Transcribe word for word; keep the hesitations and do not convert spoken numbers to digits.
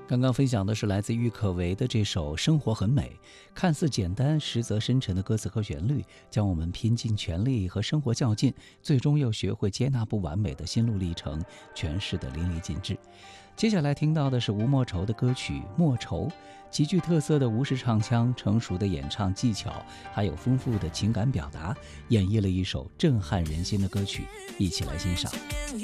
刚刚分享的是来自郁可唯的这首《生活很美》，看似简单，实则深沉的歌词和旋律，将我们拼尽全力和生活较劲，最终又学会接纳不完美的心路历程，诠释得淋漓尽致。接下来听到的是吴莫愁的歌曲《莫愁》，极具特色的吴式唱腔、成熟的演唱技巧，还有丰富的情感表达，演绎了一首震撼人心的歌曲，一起来欣赏。